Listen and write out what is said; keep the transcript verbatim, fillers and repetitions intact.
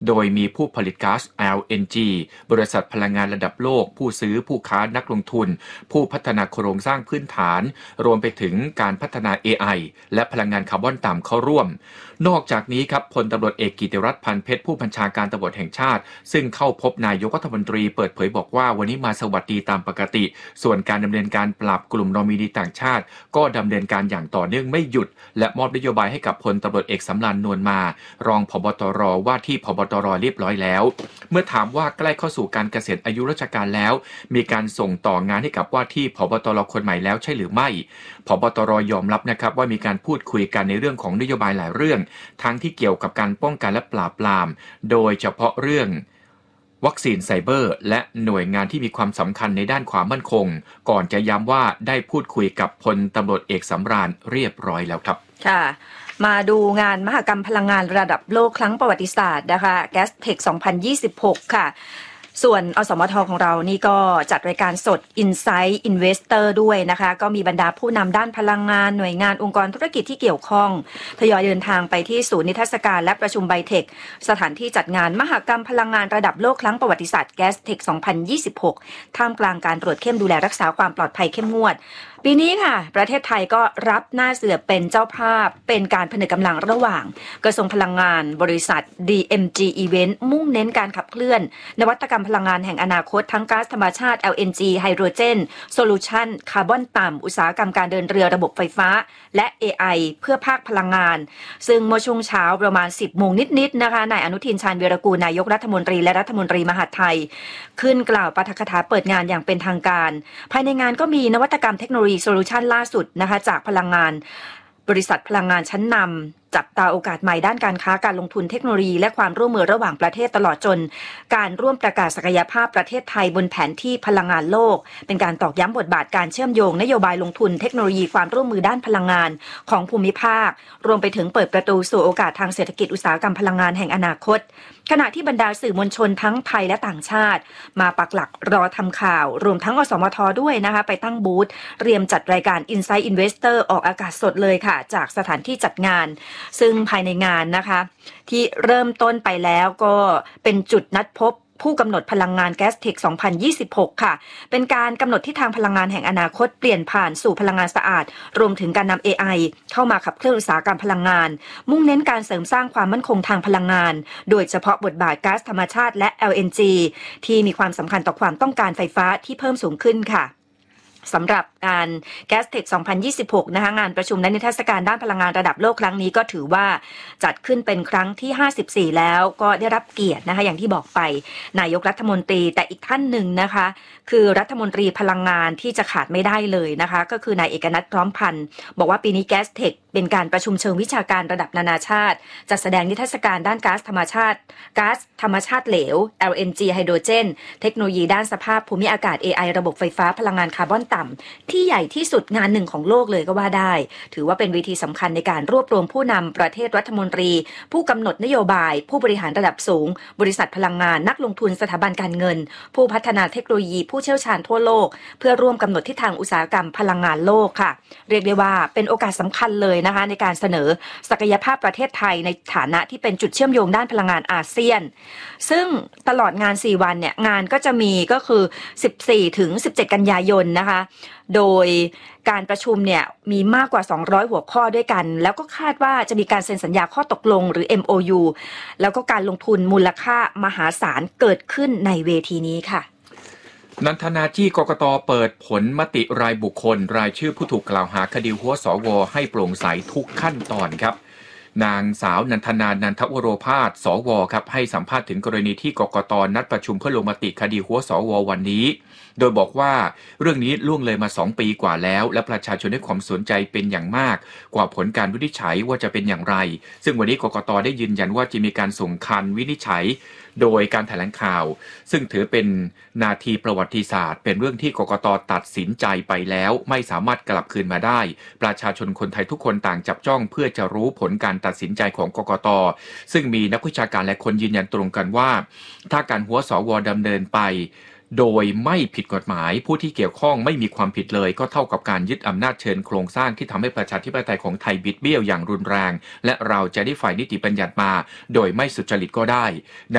โดยมีผู้ผลิตก๊าซ แอล เอ็น จี บริษัทพลังงานระดับโลกผู้ซื้อผู้ค้านักลงทุนผู้พัฒนาโครงสร้างพื้นฐานรวมไปถึงการพัฒนา เอ ไอ และพลังงานคาร์บอนต่ำเข้าร่วมนอกจากนี้ครับพลตำรวจเอกกิติรัตน์พันเพชรผู้บัญชาการตำรวจแห่งชาติซึ่งเข้าพบนายกรัฐมนตรีเปิดเผยบอกว่าวันนี้มาสวัสดีตามปกติส่วนการดำเนินการปราบกลุ่มนอมินีต่างชาติก็ดำเนินการอย่างต่อเนื่องไม่หยุดและมอบนโยบายให้กับพลตำรวจเอกสำราญนวลมารองผบตรว่าที่ผบตรเรียบร้อยแล้วเมื่อถามว่าใกล้เข้าสู่การเกษียณอายุราชการแล้วมีการส่งต่องานให้กับว่าที่ผบตรคนใหม่แล้วใช่หรือไม่ผบตรยอมรับนะครับว่ามีการพูดคุยกันในเรื่องของนโยบายหลายเรื่องทั้งที่เกี่ยวกับการป้องกันและปราบปรามโดยเฉพาะเรื่องวัคซีนไซเบอร์และหน่วยงานที่มีความสำคัญในด้านความมั่นคงก่อนจะย้ำว่าได้พูดคุยกับพลตำรวจเอกสำราญเรียบร้อยแล้วครับค่ะมาดูงานมหกรรมพลังงานระดับโลกครั้งประวัติศาสตร์นะคะ Gastech สองพันยี่สิบหกค่ะส่วนอสมทของเรานี่ก็จัดรายการสด Insight Investor ด้วยนะคะก็มีบรรดาผู้นำด้านพลังงานหน่วยงานองค์กรธุรกิจที่เกี่ยวข้องทยอยเดินทางไปที่ศูนย์นิทรรศการและประชุมไบเทคสถานที่จัดงานมหกรรมพลังงานระดับโลกครั้งประวัติศาสตร์ Gastech สองพันยี่สิบหกท่ามกลางการตรวจเข้มดูแลรักษาความปลอดภัยเข้มงวดปีนี้ค่ะประเทศไทยก็รับหน้าเสือเป็นเจ้าภาพเป็นการผนึกกำลังระหว่างกระทรวงพลังงานบริษัท ดี เอ็ม จี Event มุ่งเน้นการขับเคลื่อนนวัตกรรมพลังงานแห่งอนาคตทั้งก๊าซธรรมชาติ แอล เอ็น จี ไฮโดรเจนโซลูชันคาร์บอนต่ำอุตสาหกรรมการเดินเรือระบบไฟฟ้าและ เอ ไอ เพื่อภาคพลังงานซึ่งเมื่อช่วงเช้าประมาณ สิบโมงนิดๆนะคะนายอนุทินชาญวีรกูลนายกรัฐมนตรีและรัฐมนตรีมหาดไทยขึ้นกล่าวปาฐกถาเปิดงานอย่างเป็นทางการภายในงานก็มีนวัตกรรมเทคโนโลยีโซลูชันล่าสุดนะคะจากพลังงานบริษัทพลังงานชั้นนำจับตาโอกาสใหม่ด้านการค้าการลงทุนเทคโนโลยีและความร่วมมือระหว่างประเทศตลอดจนการร่วมประกาศศักยภาพประเทศไทยบนแผนที่พลังงานโลกเป็นการตอกย้ำบทบาทการเชื่อมโยงนโยบายลงทุนเทคโนโลยีความร่วมมือด้านพลังงานของภูมิภาครวมไปถึงเปิดประตูสู่โอกาสทางเศรษฐกิจอุตสาหกรรมพลังงานแห่งอนาคตขณะที่บรรดาสื่อมวลชนทั้งไทยและต่างชาติมาปักหลักรอทำข่าวรวมทั้งอสมทด้วยนะคะไปตั้งบูธเตรียมจัดรายการ Insight Investor ออกอากาศสดเลยค่ะจากสถานที่จัดงานซึ่งภายในงานนะคะที่เริ่มต้นไปแล้วก็เป็นจุดนัดพบผู้กำหนดพลังงาน Gastech สองพันยี่สิบหกค่ะเป็นการกำหนดทิศทางพลังงานแห่งอนาคตเปลี่ยนผ่านสู่พลังงานสะอาดรวมถึงการนำ เอ ไอ เข้ามาขับเคลื่อนอุตสาหกรรมพลังงานมุ่งเน้นการเสริมสร้างความมั่นคงทางพลังงานโดยเฉพาะบทบาทก๊าซธรรมชาติและ แอล เอ็น จี ที่มีความสำคัญต่อความต้องการไฟฟ้าที่เพิ่มสูงขึ้นค่ะสำหรับงาน Gastech สองพันยี่สิบหกนะคะงานประชุมและนิทรรศการด้านพลังงานระดับโลกครั้งนี้ก็ถือว่าจัดขึ้นเป็นครั้งที่ห้าสิบสี่แล้วก็ได้รับเกียรตินะคะอย่างที่บอกไปนายกรัฐมนตรีแต่อีกท่านหนึ่งนะคะคือรัฐมนตรีพลังงานที่จะขาดไม่ได้เลยนะคะก็คือนายเอกนัทพร้อมพันธ์บอกว่าปีนี้ Gastech เป็นการประชุมเชิงวิชาการระดับนานาชาติจัดแสดงนิทรรศการด้านก๊าซธรรมชาติก๊าซธรรมชาติเหลว แอล เอ็น จี ไฮโดรเจนเทคโนโลยีด้านสภาพภูมิอากาศ เอ ไอ ระบบไฟฟ้าพลังงานคาร์บอนต่ำที่ใหญ่ที่สุดงานหนึ่งของโลกเลยก็ว่าได้ถือว่าเป็นเวทีสำคัญในการรวบรวมผู้นำประเทศรัฐมนตรีผู้กำหนดนโยบายผู้บริหารระดับสูงบริษัทพลังงานนักลงทุนสถาบันการเงินผู้พัฒนาเทคโนโลยีผู้เชี่ยวชาญทั่วโลกเพื่อร่วมกำหนดทิศทางอุตสาหกรรมพลังงานโลกค่ะเรียกได้ว่าเป็นโอกาสสำคัญเลยนะคะในการเสนอศักยภาพประเทศไทยในฐานะที่เป็นจุดเชื่อมโยงด้านพลังงานอาเซียนซึ่งตลอดงานสี่วันเนี่ยงานก็จะมีก็คือสิบสี่ถึงสิบเจ็ดกันยายนนะคะโดยการประชุมเนี่ยมีมากกว่าสองร้อยหัวข้อด้วยกันแล้วก็คาดว่าจะมีการเซ็นสัญญาข้อตกลงหรือ เอ็ม โอ ยู แล้วก็การลงทุนมูลค่ามหาศาลเกิดขึ้นในเวทีนี้ค่ะนันทนาที่กกต.เปิดผลมติรายบุคคลรายชื่อผู้ถูกกล่าวหาคดีหัวสวให้โปร่งใสทุกขั้นตอนครับนางสาวนันทนานันทวโรภาสสวครับให้สัมภาษณ์ถึงกรณีที่กกต.นัดประชุมเพื่อลงมติคดีหัวสววันนี้โดยบอกว่าเรื่องนี้ล่วงเลยมาสองปีกว่าแล้วและประชาชนให้ความสนใจเป็นอย่างมากกว่าผลการวินิจฉัยว่าจะเป็นอย่างไรซึ่งวันนี้กกต.ได้ยืนยันว่าจะมีการส่งคันวินิจฉัยโดยการแถลงข่าวซึ่งถือเป็นนาทีประวัติศาสตร์เป็นเรื่องที่กกต.ตัดสินใจไปแล้วไม่สามารถกลับคืนมาได้ประชาชนคนไทยทุกคนต่างจับจ้องเพื่อจะรู้ผลการตัดสินใจของกกต.ซึ่งมีนักวิชาการและคนยืนยันตรงกันว่าถ้าการหัวสวดำเนินไปโดยไม่ผิดกฎหมายผู้ที่เกี่ยวข้องไม่มีความผิดเลยก็เท่ากับการยึดอำนาจเชิญโครงสร้างที่ทำให้ประชาธิปไตยของไทยบิดเบี้ยวอย่างรุนแรงและเราจะได้ฝ่ายนิติบัญญัติมาโดยไม่สุจริตก็ได้